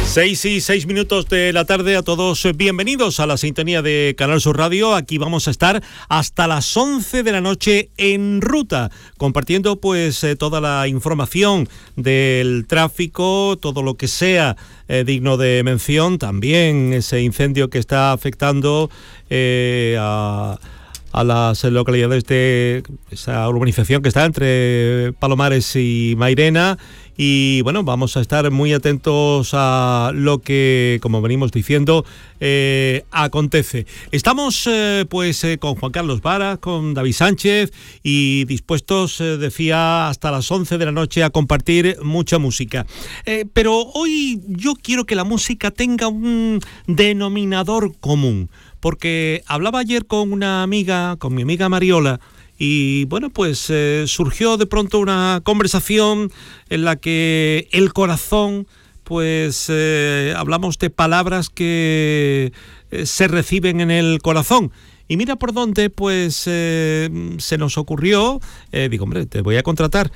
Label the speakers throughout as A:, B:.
A: 6:06 de la tarde, a todos bienvenidos a la sintonía de Canal Sur Radio. Aquí vamos a estar hasta las 11 de la noche en ruta, compartiendo pues toda la información del tráfico, todo lo que sea digno de mención, también ese incendio que está afectando a las localidades de esa urbanización que está entre Palomares y Mairena. Y bueno, vamos a estar muy atentos a lo que, como venimos diciendo, acontece. Estamos con Juan Carlos Vara, con David Sánchez y dispuestos, decía, hasta las 11 de la noche a compartir mucha música. Pero hoy yo quiero que la música tenga un denominador común, porque hablaba ayer con una amiga, con mi amiga Mariola, y bueno, pues surgió de pronto una conversación en la que el corazón, pues hablamos de palabras que se reciben en el corazón. Y mira por dónde, pues se nos ocurrió, digo, hombre, te voy a contratar,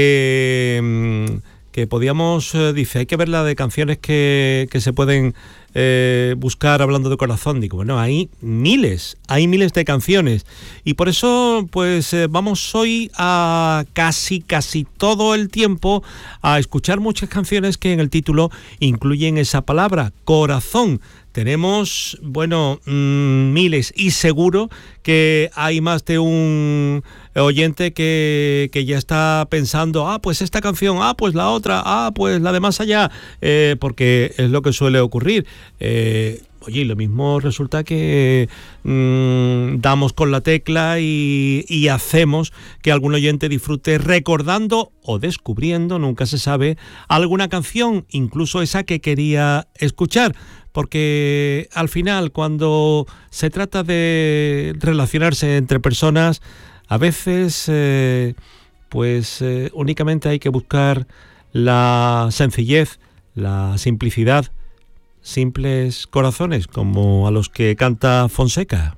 A: que podíamos, dice, hay que ver la de canciones que se pueden buscar hablando de corazón. Digo, bueno, hay miles de canciones, y por eso pues vamos hoy a casi todo el tiempo a escuchar muchas canciones que en el título incluyen esa palabra, corazón. Tenemos, bueno, miles, y seguro que hay más de un oyente que ya está pensando, pues esta canción, pues la otra, pues la de más allá, porque es lo que suele ocurrir. Oye, lo mismo resulta que damos con la tecla y hacemos que algún oyente disfrute recordando o descubriendo, nunca se sabe, alguna canción, incluso esa que quería escuchar. Porque al final, cuando se trata de relacionarse entre personas, a veces únicamente hay que buscar la sencillez, la simplicidad, simples corazones, como a los que canta Fonseca.